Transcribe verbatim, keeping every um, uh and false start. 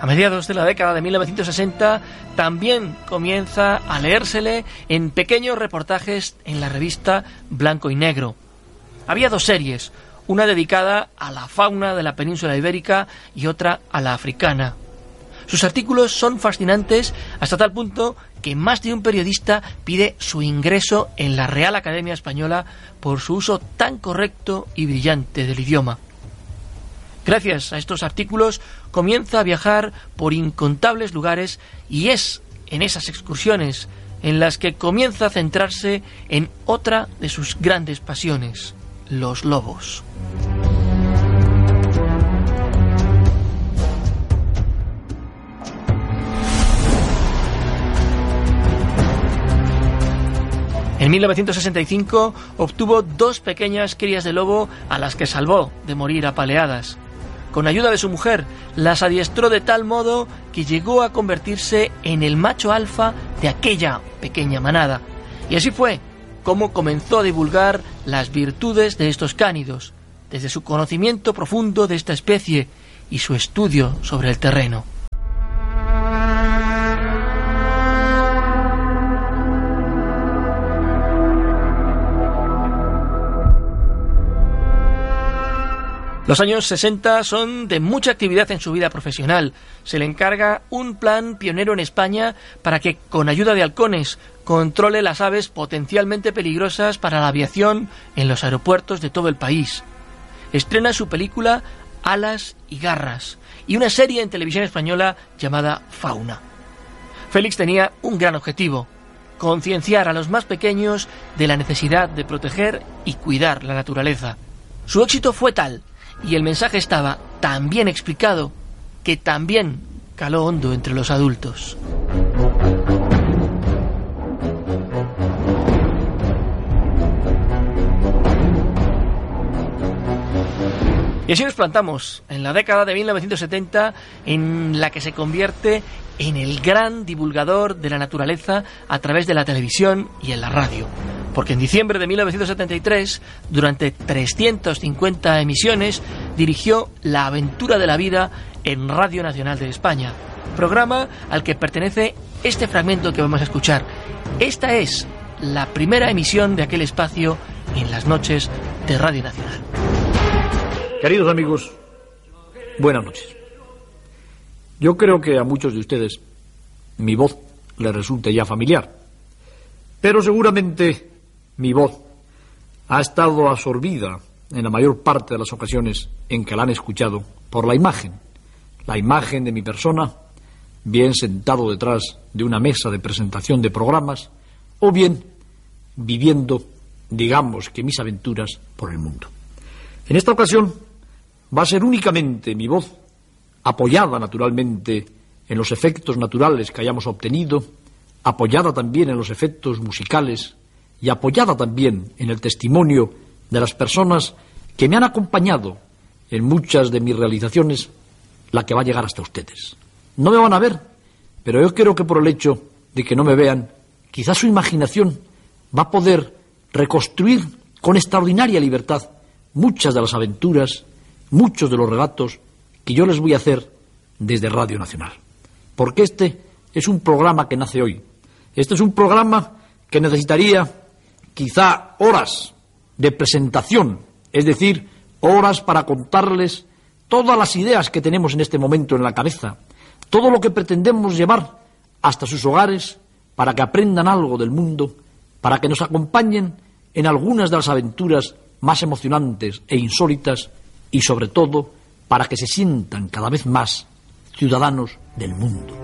mediados de la década de mil novecientos sesenta, también comienza a leérsele en pequeños reportajes en la revista Blanco y Negro. Había dos series, una dedicada a la fauna de la península ibérica y otra a la africana. Sus artículos son fascinantes hasta tal punto que más de un periodista pide su ingreso en la Real Academia Española por su uso tan correcto y brillante del idioma. Gracias a estos artículos comienza a viajar por incontables lugares y es en esas excursiones en las que comienza a centrarse en otra de sus grandes pasiones, los lobos. En mil novecientos sesenta y cinco obtuvo dos pequeñas crías de lobo a las que salvó de morir apaleadas. Con ayuda de su mujer, las adiestró de tal modo que llegó a convertirse en el macho alfa de aquella pequeña manada. Y así fue como comenzó a divulgar las virtudes de estos cánidos, desde su conocimiento profundo de esta especie y su estudio sobre el terreno. Los años sesenta son de mucha actividad en su vida profesional. Se le encarga un plan pionero en España para que, con ayuda de halcones, controle las aves potencialmente peligrosas para la aviación en los aeropuertos de todo el país. Estrena su película Alas y Garras y una serie en televisión española llamada Fauna. Félix tenía un gran objetivo: concienciar a los más pequeños de la necesidad de proteger y cuidar la naturaleza. Su éxito fue tal, y el mensaje estaba tan bien explicado, que también caló hondo entre los adultos. Y así nos plantamos en la década de mil novecientos setenta, en la que se convierte en el gran divulgador de la naturaleza a través de la televisión y en la radio. Porque en diciembre de mil novecientos setenta y tres, durante trescientas cincuenta emisiones, dirigió La Aventura de la Vida en Radio Nacional de España, programa al que pertenece este fragmento que vamos a escuchar. Esta es la primera emisión de aquel espacio en las noches de Radio Nacional. Queridos amigos, buenas noches. Yo creo que a muchos de ustedes mi voz les resulte ya familiar, pero seguramente mi voz ha estado absorbida en la mayor parte de las ocasiones en que la han escuchado por la imagen, la imagen de mi persona, bien sentado detrás de una mesa de presentación de programas, o bien viviendo, digamos que mis aventuras por el mundo. En esta ocasión va a ser únicamente mi voz, apoyada naturalmente en los efectos naturales que hayamos obtenido, apoyada también en los efectos musicales y apoyada también en el testimonio de las personas que me han acompañado en muchas de mis realizaciones, la que va a llegar hasta ustedes. No me van a ver, pero yo creo que por el hecho de que no me vean, quizás su imaginación va a poder reconstruir con extraordinaria libertad muchas de las aventuras, muchos de los relatos que yo les voy a hacer desde Radio Nacional. Porque este es un programa que nace hoy. Este es un programa que necesitaría quizá horas de presentación, es decir, horas para contarles todas las ideas que tenemos en este momento en la cabeza, todo lo que pretendemos llevar hasta sus hogares para que aprendan algo del mundo, para que nos acompañen en algunas de las aventuras más emocionantes e insólitas y, sobre todo, para que se sientan cada vez más ciudadanos del mundo.